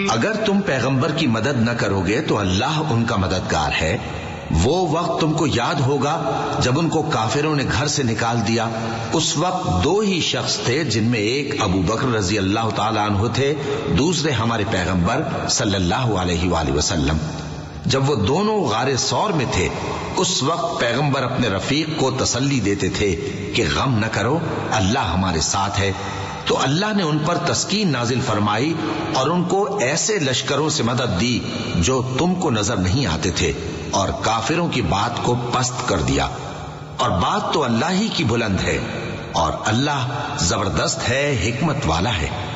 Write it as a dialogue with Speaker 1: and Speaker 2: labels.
Speaker 1: अगर तुम पैगंबर की मदद न करोगे तो अल्लाह उनका मददगार है। वो वक्त तुमको याद होगा जब उनको काफिरों ने घर से निकाल दिया। उस वक्त दो ही शख्स थे, जिनमें एक अबू बकर रजी अल्लाह ताला अन्हु थे, दूसरे हमारे पैगंबर सल्लल्लाहु अलैहि वसल्लम। जब वो दोनों गारे सौर में थे, उस वक्त पैगंबर अपने रफीक को तसल्ली देते थे कि गम न करो, अल्लाह हमारे साथ है। तो अल्लाह ने उन पर तस्कीन नाजिल फरमाई और उनको ऐसे लश्करों से मदद दी जो तुमको नजर नहीं आते थे, और काफिरों की बात को पस्त कर दिया। और बात तो अल्लाह ही की बुलंद है, और अल्लाह जबरदस्त है, हिकमत वाला है।